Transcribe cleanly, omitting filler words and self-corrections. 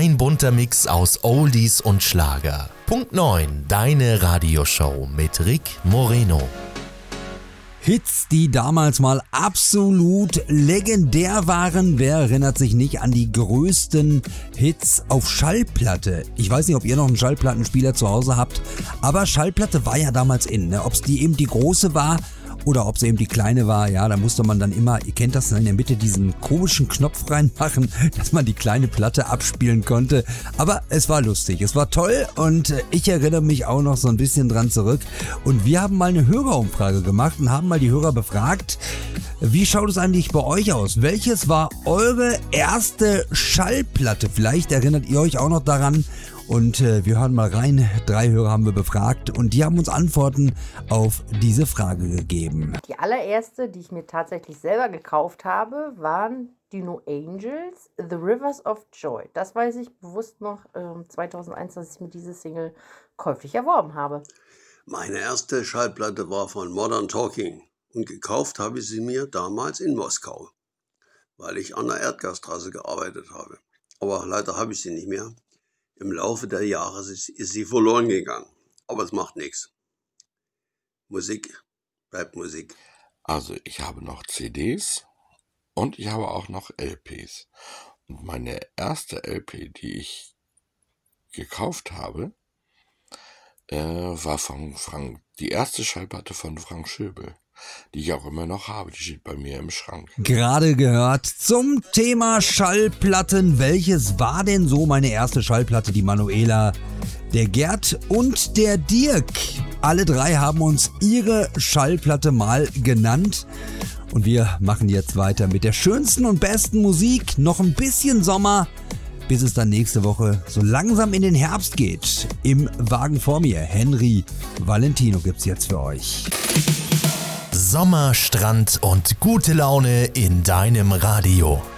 Ein bunter Mix aus Oldies und Schlager. Punkt 9, deine Radioshow mit Rick Moreno. Hits, die damals mal absolut legendär waren. Wer erinnert sich nicht an die größten Hits auf Schallplatte? Ich weiß nicht, ob ihr noch einen Schallplattenspieler zu Hause habt, aber Schallplatte war ja damals in. Ne? Ob es die eben die große war oder ob es eben die kleine war, ja, da musste man dann immer, ihr kennt das, in der Mitte diesen komischen Knopf reinmachen, dass man die kleine Platte abspielen konnte. Aber es war lustig, es war toll und ich erinnere mich auch noch so ein bisschen dran zurück. Und wir haben mal eine Hörerumfrage gemacht und haben mal die Hörer befragt, wie schaut es eigentlich bei euch aus? Welches war eure erste Schallplatte? Vielleicht erinnert ihr euch auch noch daran. Und wir hören mal rein. 3 Hörer haben wir befragt und die haben uns Antworten auf diese Frage gegeben. Die allererste, die ich mir tatsächlich selber gekauft habe, waren die No Angels, The Rivers of Joy. Das weiß ich bewusst noch 2001, dass ich mir diese Single käuflich erworben habe. Meine erste Schallplatte war von Modern Talking und gekauft habe ich sie mir damals in Moskau, weil ich an der Erdgastraße gearbeitet habe. Aber leider habe ich sie nicht mehr. Im Laufe der Jahre ist sie verloren gegangen. Aber es macht nichts. Musik bleibt Musik. Also ich habe noch CDs und ich habe auch noch LPs. Und meine erste LP, die ich gekauft habe, war von Frank, die erste Schallplatte von Frank Schöbel, die ich auch immer noch habe, die steht bei mir im Schrank. Gerade gehört zum Thema Schallplatten. Welches war denn so meine erste Schallplatte? Die Manuela, der Gerd und der Dirk. Alle 3 haben uns ihre Schallplatte mal genannt. Und wir machen jetzt weiter mit der schönsten und besten Musik. Noch ein bisschen Sommer, bis es dann nächste Woche so langsam in den Herbst geht. Im Wagen vor mir, Henry Valentino gibt's jetzt für euch. Sommer, Strand und gute Laune in deinem Radio.